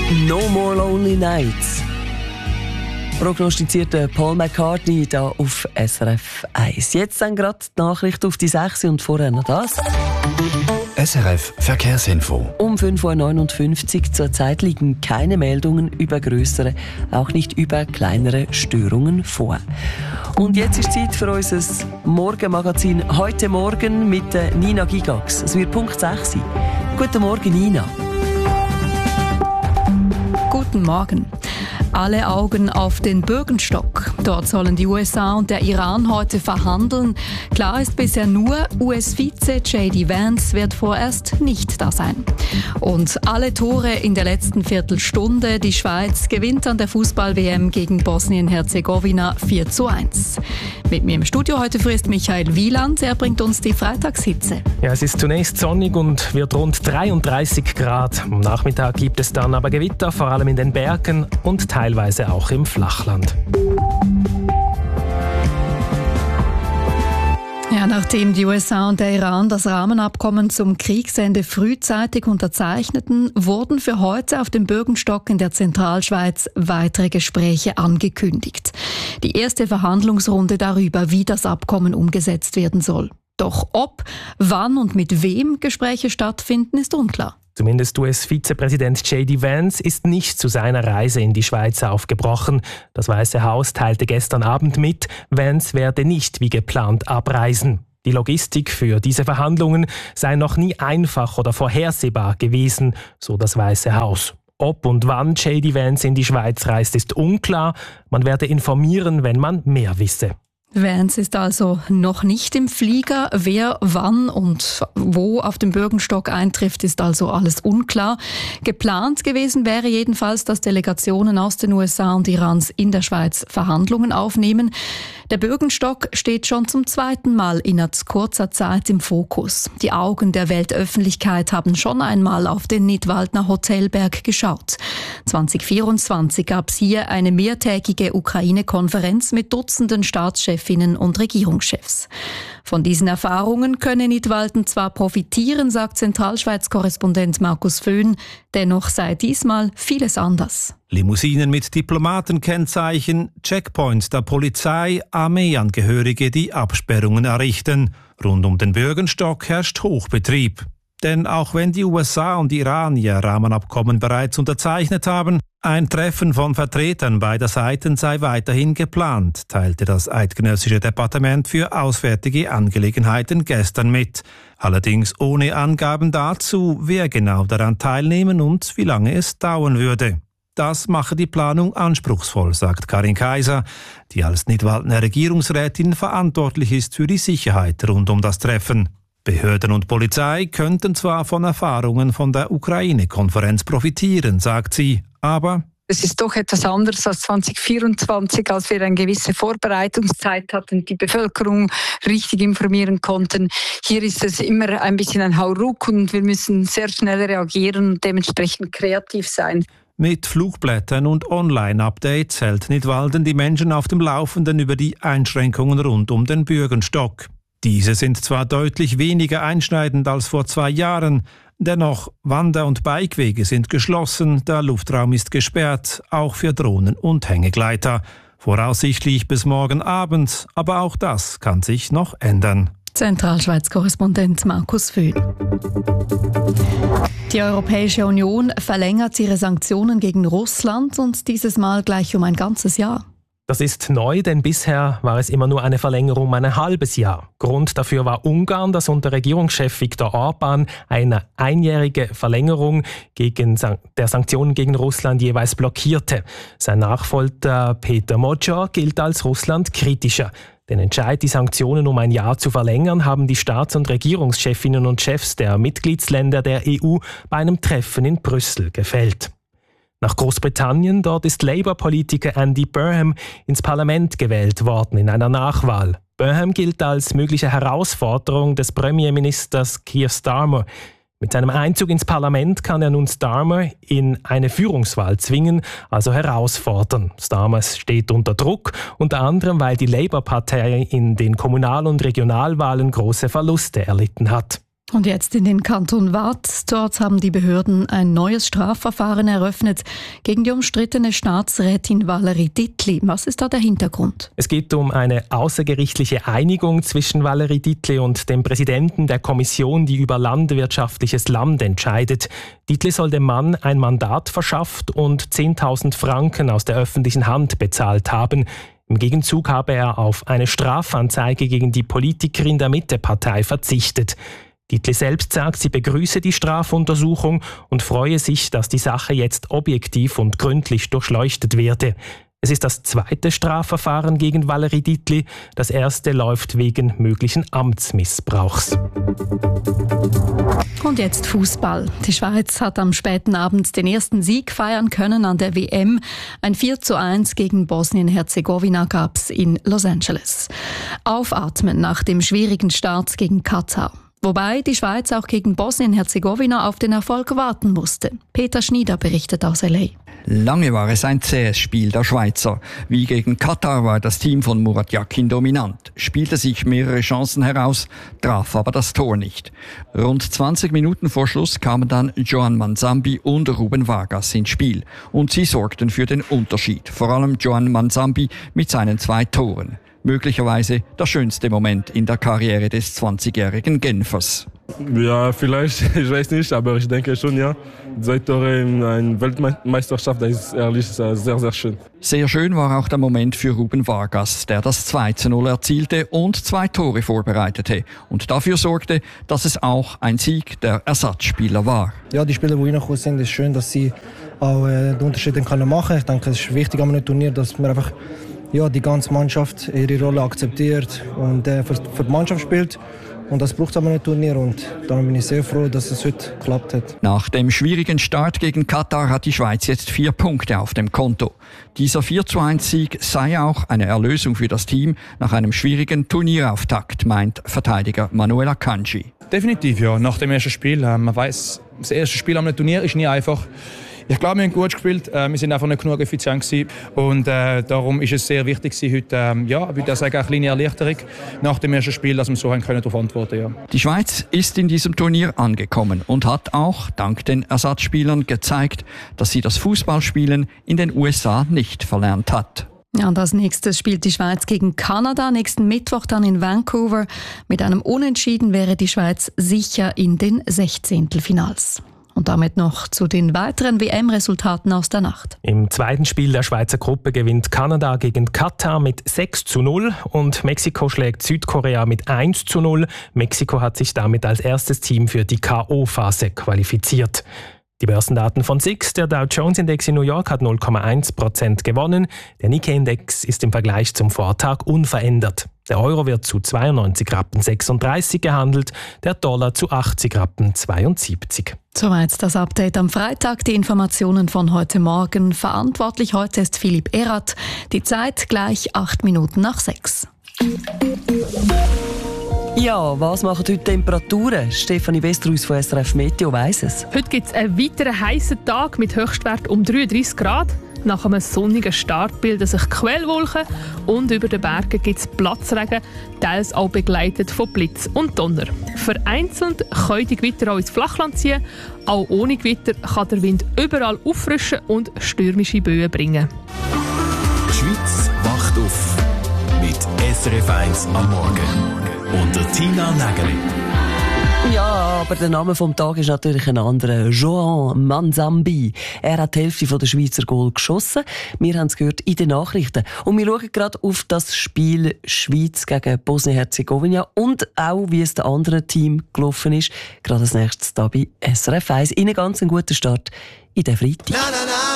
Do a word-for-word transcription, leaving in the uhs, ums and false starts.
No More Lonely Nights. Prognostizierte Paul McCartney hier auf S R F eins. Jetzt dann gerade die Nachricht auf die sechs und vorher noch das. S R F Verkehrsinfo. Um fünf Uhr neunundfünfzig zurzeit liegen keine Meldungen über grössere, auch nicht über kleinere Störungen vor. Und jetzt ist Zeit für unser Morgenmagazin heute Morgen mit Nina Gigax. Es wird Punkt sechs sein. Guten Morgen, Nina. Guten Morgen. Alle Augen auf den Bürgenstock. Dort sollen die U S A und der Iran heute verhandeln. Klar ist bisher nur, U S-Vize J D Vance wird vorerst nicht da sein. Und alle Tore in der letzten Viertelstunde. Die Schweiz gewinnt an der Fußball-W M gegen Bosnien-Herzegowina vier zu eins. Mit mir im Studio heute früh ist Michael Wieland. Er bringt uns die Freitagshitze. Ja, es ist zunächst sonnig und wird rund dreiunddreißig Grad. Am Nachmittag gibt es dann aber Gewitter, vor allem in den Bergen und teilweise auch im Flachland. Ja, nachdem die U S A und der Iran das Rahmenabkommen zum Kriegsende frühzeitig unterzeichneten, wurden für heute auf dem Bürgenstock in der Zentralschweiz weitere Gespräche angekündigt. Die erste Verhandlungsrunde darüber, wie das Abkommen umgesetzt werden soll. Doch ob, wann und mit wem Gespräche stattfinden, ist unklar. Zumindest U S-Vizepräsident J D Vance ist nicht zu seiner Reise in die Schweiz aufgebrochen. Das Weiße Haus teilte gestern Abend mit, Vance werde nicht wie geplant abreisen. Die Logistik für diese Verhandlungen sei noch nie einfach oder vorhersehbar gewesen, so das Weiße Haus. Ob und wann J D Vance in die Schweiz reist, ist unklar. Man werde informieren, wenn man mehr wisse. Vance ist also noch nicht im Flieger. Wer wann und wo auf dem Bürgenstock eintrifft, ist also alles unklar. Geplant gewesen wäre jedenfalls, dass Delegationen aus den U S A und Irans in der Schweiz Verhandlungen aufnehmen. Der Bürgenstock steht schon zum zweiten Mal innerhalb kurzer Zeit im Fokus. Die Augen der Weltöffentlichkeit haben schon einmal auf den Nidwaldner Hotelberg geschaut. zwanzig vierundzwanzig gab es hier eine mehrtägige Ukraine-Konferenz mit Dutzenden Staatschefinnen und Regierungschefs. Von diesen Erfahrungen könne Nidwalden zwar profitieren, sagt Zentralschweiz-Korrespondent Markus Föhn, dennoch sei diesmal vieles anders. Limousinen mit Diplomatenkennzeichen, Checkpoints der Polizei, Armeeangehörige, die Absperrungen errichten. Rund um den Bürgenstock herrscht Hochbetrieb. Denn auch wenn die U S A und Iran ihr Rahmenabkommen bereits unterzeichnet haben, ein Treffen von Vertretern beider Seiten sei weiterhin geplant, teilte das Eidgenössische Departement für Auswärtige Angelegenheiten gestern mit. Allerdings ohne Angaben dazu, wer genau daran teilnehmen und wie lange es dauern würde. Das mache die Planung anspruchsvoll, sagt Karin Kaiser, die als Nidwaldner Regierungsrätin verantwortlich ist für die Sicherheit rund um das Treffen. Behörden und Polizei könnten zwar von Erfahrungen von der Ukraine-Konferenz profitieren, sagt sie, aber es ist doch etwas anderes als zwanzig vierundzwanzig, als wir eine gewisse Vorbereitungszeit hatten, die Bevölkerung richtig informieren konnten. Hier ist es immer ein bisschen ein Hauruck und wir müssen sehr schnell reagieren und dementsprechend kreativ sein. Mit Flugblättern und Online-Updates hält Nidwalden die Menschen auf dem Laufenden über die Einschränkungen rund um den Bürgenstock. Diese sind zwar deutlich weniger einschneidend als vor zwei Jahren, dennoch Wander- und Bikewege sind geschlossen, der Luftraum ist gesperrt, auch für Drohnen und Hängegleiter. Voraussichtlich bis morgen Abend, aber auch das kann sich noch ändern. Zentralschweiz-Korrespondent Markus Föhn. Die Europäische Union verlängert ihre Sanktionen gegen Russland und dieses Mal gleich um ein ganzes Jahr. Das ist neu, denn bisher war es immer nur eine Verlängerung um ein halbes Jahr. Grund dafür war Ungarn, das unter Regierungschef Viktor Orbán eine einjährige Verlängerung gegen der Sanktionen gegen Russland jeweils blockierte. Sein Nachfolger Peter Magyar gilt als Russland kritischer. Den Entscheid, die Sanktionen um ein Jahr zu verlängern, haben die Staats- und Regierungschefinnen und Chefs der Mitgliedsländer der E U bei einem Treffen in Brüssel gefällt. Nach Großbritannien, dort ist Labour-Politiker Andy Burnham ins Parlament gewählt worden in einer Nachwahl. Burnham gilt als mögliche Herausforderung des Premierministers Keir Starmer. Mit seinem Einzug ins Parlament kann er nun Starmer in eine Führungswahl zwingen, also herausfordern. Starmer steht unter Druck, unter anderem, weil die Labour-Partei in den Kommunal- und Regionalwahlen große Verluste erlitten hat. Und jetzt in den Kanton Waadt. Dort haben die Behörden ein neues Strafverfahren eröffnet gegen die umstrittene Staatsrätin Valerie Dittli. Was ist da der Hintergrund? Es geht um eine außergerichtliche Einigung zwischen Valerie Dittli und dem Präsidenten der Kommission, die über landwirtschaftliches Land entscheidet. Dittli soll dem Mann ein Mandat verschafft und zehntausend Franken aus der öffentlichen Hand bezahlt haben. Im Gegenzug habe er auf eine Strafanzeige gegen die Politikerin der Mittepartei verzichtet. Dittli selbst sagt, sie begrüße die Strafuntersuchung und freue sich, dass die Sache jetzt objektiv und gründlich durchleuchtet werde. Es ist das zweite Strafverfahren gegen Valerie Dittli. Das erste läuft wegen möglichen Amtsmissbrauchs. Und jetzt Fußball. Die Schweiz hat am späten Abend den ersten Sieg feiern können an der W M. Ein vier zu eins gegen Bosnien-Herzegowina gab's in Los Angeles. Aufatmen nach dem schwierigen Start gegen Katar. Wobei die Schweiz auch gegen Bosnien-Herzegowina auf den Erfolg warten musste. Peter Schnieder berichtet aus L A. Lange war es ein zähes Spiel der Schweizer. Wie gegen Katar war das Team von Murat Yakin dominant, spielte sich mehrere Chancen heraus, traf aber das Tor nicht. Rund zwanzig Minuten vor Schluss kamen dann Joan Manzambi und Ruben Vargas ins Spiel. Und sie sorgten für den Unterschied, vor allem Joan Manzambi mit seinen zwei Toren. Möglicherweise der schönste Moment in der Karriere des zwanzigjährigen Genfers. Ja, vielleicht, ich weiß nicht, aber ich denke schon, ja. Zwei Tore in einer Weltmeisterschaft, das ist ehrlich sehr, sehr schön. Sehr schön war auch der Moment für Ruben Vargas, der das zwei zu null erzielte und zwei Tore vorbereitete und dafür sorgte, dass es auch ein Sieg der Ersatzspieler war. Ja, die Spieler, die reingekommen sind, ist schön, dass sie auch äh, den Unterschied machen können. Ich denke, es ist wichtig an einem Turnier, dass man einfach ja, die ganze Mannschaft ihre Rolle akzeptiert und äh, für, für die Mannschaft spielt. Und das braucht es aber ein Turnier und darum bin ich sehr froh, dass es heute geklappt hat. Nach dem schwierigen Start gegen Katar hat die Schweiz jetzt vier Punkte auf dem Konto. Dieser vier zu eins Sieg sei auch eine Erlösung für das Team nach einem schwierigen Turnierauftakt, meint Verteidiger Manuel Akanji. Definitiv, ja. Nach dem ersten Spiel. Äh, man weiss, das erste Spiel am Turnier ist nie einfach. Ich glaube, wir haben gut gespielt. Äh, wir sind einfach nicht genug effizient gewesen. Und äh, darum ist es sehr wichtig gewesen, heute, ähm, ja, würde ich sagen, eine kleine Erleichterung nach dem ersten Spiel, dass wir so haben können darauf antworten. Ja. Die Schweiz ist in diesem Turnier angekommen und hat auch dank den Ersatzspielern gezeigt, dass sie das Fußballspielen in den U S A nicht verlernt hat. Ja, und als nächstes spielt die Schweiz gegen Kanada, nächsten Mittwoch dann in Vancouver. Mit einem Unentschieden wäre die Schweiz sicher in den Sechzehntelfinals. Und damit noch zu den weiteren W M-Resultaten aus der Nacht. Im zweiten Spiel der Schweizer Gruppe gewinnt Kanada gegen Katar mit sechs zu null und Mexiko schlägt Südkorea mit eins zu null. Mexiko hat sich damit als erstes Team für die K O-Phase qualifiziert. Die Börsendaten von S I X, der Dow Jones Index in New York hat null Komma eins Prozent gewonnen. Der Nikkei-Index ist im Vergleich zum Vortag unverändert. Der Euro wird zu zweiundneunzig Rappen sechsunddreißig gehandelt, der Dollar zu achtzig Rappen zweiundsiebzig. Soweit das Update am Freitag. Die Informationen von heute Morgen. Verantwortlich heute ist Philipp Erath. Die Zeit gleich acht Minuten nach sechs. Ja, was machen heute Temperaturen? Stefanie Westerhaus von S R F Meteo weiss es. Heute gibt es einen weiteren heißen Tag mit Höchstwert um dreiunddreißig Grad. Nach einem sonnigen Start bilden sich Quellwolken und über den Bergen gibt es Platzregen, teils auch begleitet von Blitz und Donner. Vereinzelt können die Gewitter auch ins Flachland ziehen. Auch ohne Gewitter kann der Wind überall auffrischen und stürmische Böen bringen. Die Schweiz wacht auf mit S R F eins am Morgen. Und der Tina Nägeli. Ja, aber der Name vom Tag ist natürlich ein anderer. Joan Manzambi. Er hat die Hälfte der Schweizer Goal geschossen. Wir haben es gehört in den Nachrichten. Und wir schauen gerade auf das Spiel Schweiz gegen Bosnien-Herzegowina und auch, wie es dem anderen Team gelaufen ist. Gerade als nächstes hier bei S R F eins. Ihnen ganz einen guten Start in den Freitag.